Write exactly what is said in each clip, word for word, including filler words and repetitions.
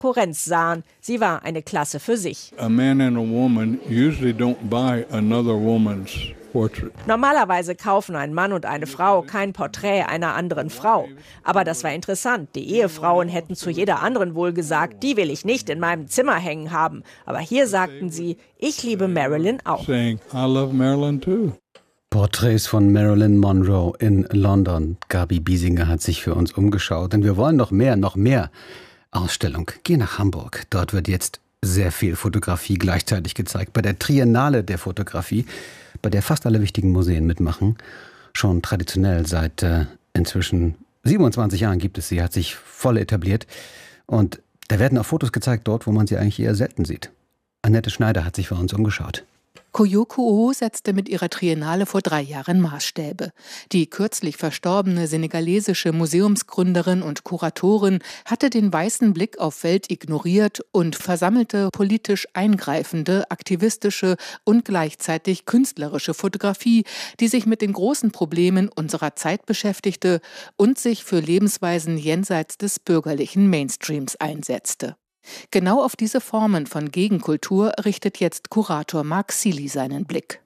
Konkurrenz sahen. Sie war eine Klasse für sich. A man and a woman usually don't buy another woman's portrait. Normalerweise kaufen ein Mann und eine Frau kein Porträt einer anderen Frau. Aber das war interessant. Die Ehefrauen hätten zu jeder anderen wohl gesagt, die will ich nicht in meinem Zimmer hängen haben. Aber hier sagten sie, ich liebe Marilyn auch. Saying, I love Marilyn too. Porträts von Marilyn Monroe in London. Gabi Biesinger hat sich für uns umgeschaut. Und wir wollen noch mehr, noch mehr Ausstellung. Geh nach Hamburg. Dort wird jetzt sehr viel Fotografie gleichzeitig gezeigt. Bei der Triennale der Fotografie, bei der fast alle wichtigen Museen mitmachen. Schon traditionell seit äh, inzwischen siebenundzwanzig Jahren gibt es sie, hat sich voll etabliert. Und da werden auch Fotos gezeigt dort, wo man sie eigentlich eher selten sieht. Annette Schneider hat sich für uns umgeschaut. Koyoko Oho setzte mit ihrer Triennale vor drei Jahren Maßstäbe. Die kürzlich verstorbene senegalesische Museumsgründerin und Kuratorin hatte den weißen Blick auf Welt ignoriert und versammelte politisch eingreifende, aktivistische und gleichzeitig künstlerische Fotografie, die sich mit den großen Problemen unserer Zeit beschäftigte und sich für Lebensweisen jenseits des bürgerlichen Mainstreams einsetzte. Genau auf diese Formen von Gegenkultur richtet jetzt Kurator Mark Seeley seinen Blick.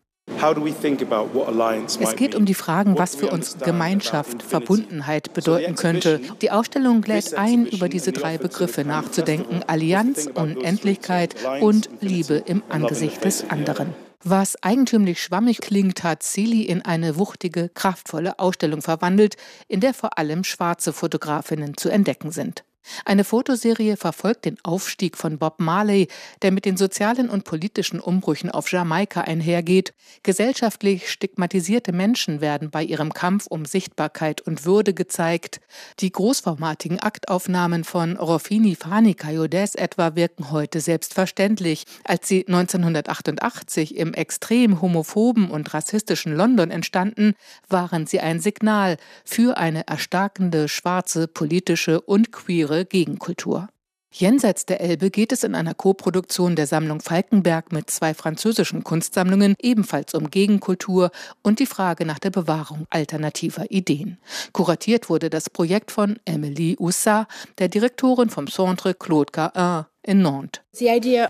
Es geht um die Fragen, was für uns Gemeinschaft, Verbundenheit bedeuten könnte. Die Ausstellung lädt ein, über diese drei Begriffe nachzudenken: Allianz, Unendlichkeit und Liebe im Angesicht des anderen. Was eigentümlich schwammig klingt, hat Seeley in eine wuchtige, kraftvolle Ausstellung verwandelt, in der vor allem schwarze Fotografinnen zu entdecken sind. Eine Fotoserie verfolgt den Aufstieg von Bob Marley, der mit den sozialen und politischen Umbrüchen auf Jamaika einhergeht. Gesellschaftlich stigmatisierte Menschen werden bei ihrem Kampf um Sichtbarkeit und Würde gezeigt. Die großformatigen Aktaufnahmen von Rofini Fani Kayodès etwa wirken heute selbstverständlich. Als sie neunzehnhundertachtundachtzig im extrem homophoben und rassistischen London entstanden, waren sie ein Signal für eine erstarkende schwarze politische und queere Gegenkultur. Jenseits der Elbe geht es in einer Koproduktion der Sammlung Falkenberg mit zwei französischen Kunstsammlungen ebenfalls um Gegenkultur und die Frage nach der Bewahrung alternativer Ideen. Kuratiert wurde das Projekt von Emily Oussa, der Direktorin vom Centre Claude Cahun in Nantes. Die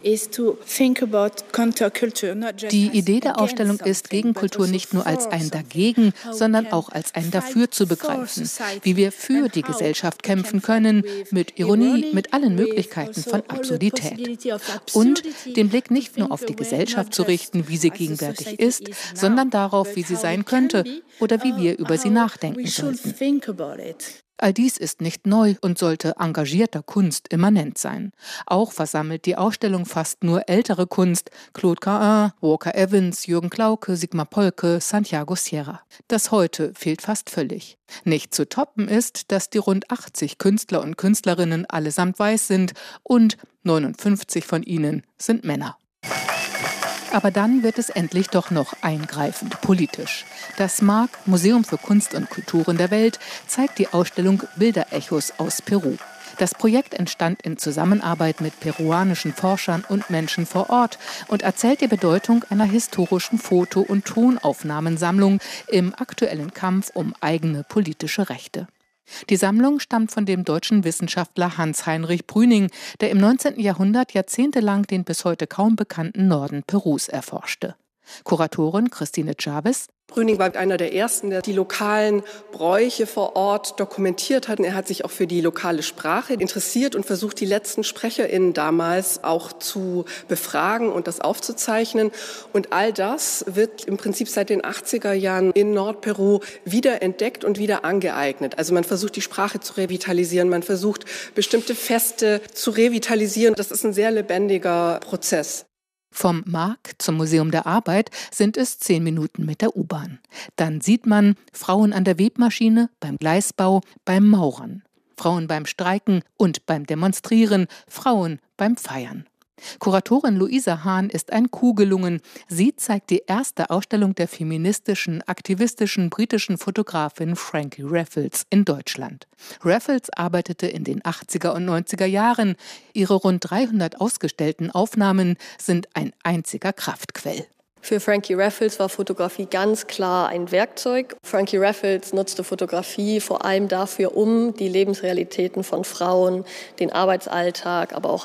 Idee der Ausstellung ist, Gegenkultur nicht nur als ein Dagegen, sondern auch als ein Dafür zu begreifen, wie wir für die Gesellschaft kämpfen können, mit Ironie, mit allen Möglichkeiten von Absurdität. Und den Blick nicht nur auf die Gesellschaft zu richten, wie sie gegenwärtig ist, sondern darauf, wie sie sein könnte oder wie wir über sie nachdenken sollten. All dies ist nicht neu und sollte engagierter Kunst immanent sein. Auch versammelt die Ausstellung fast nur ältere Kunst: Claude Cahun, Walker Evans, Jürgen Klauke, Sigmar Polke, Santiago Sierra. Das Heute fehlt fast völlig. Nicht zu toppen ist, dass die rund achtzig Künstler und Künstlerinnen allesamt weiß sind und neunundfünfzig von ihnen sind Männer. Aber dann wird es endlich doch noch eingreifend politisch. Das M A G, Museum für Kunst und Kulturen der Welt, zeigt die Ausstellung Bilderechos aus Peru. Das Projekt entstand in Zusammenarbeit mit peruanischen Forschern und Menschen vor Ort und erzählt die Bedeutung einer historischen Foto- und Tonaufnahmensammlung im aktuellen Kampf um eigene politische Rechte. Die Sammlung stammt von dem deutschen Wissenschaftler Hans-Heinrich Brüning, der im neunzehnten Jahrhundert jahrzehntelang den bis heute kaum bekannten Norden Perus erforschte. Kuratorin Christine Chavez: Brüning war einer der ersten, der die lokalen Bräuche vor Ort dokumentiert hat. Er hat sich auch für die lokale Sprache interessiert und versucht, die letzten SprecherInnen damals auch zu befragen und das aufzuzeichnen. Und all das wird im Prinzip seit den achtziger Jahren in Nordperu wieder entdeckt und wieder angeeignet. Also man versucht, die Sprache zu revitalisieren, man versucht, bestimmte Feste zu revitalisieren. Das ist ein sehr lebendiger Prozess. Vom M A G zum Museum der Arbeit sind es zehn Minuten mit der U-Bahn. Dann sieht man Frauen an der Webmaschine, beim Gleisbau, beim Maurern. Frauen beim Streiken und beim Demonstrieren, Frauen beim Feiern. Kuratorin Luisa Hahn ist ein Coup gelungen. Sie zeigt die erste Ausstellung der feministischen, aktivistischen britischen Fotografin Frankie Raffles in Deutschland. Raffles arbeitete in den achtziger und neunziger Jahren. Ihre rund dreihundert ausgestellten Aufnahmen sind ein einziger Kraftquell. Für Frankie Raffles war Fotografie ganz klar ein Werkzeug. Frankie Raffles nutzte Fotografie vor allem dafür, um die Lebensrealitäten von Frauen, den Arbeitsalltag, aber auch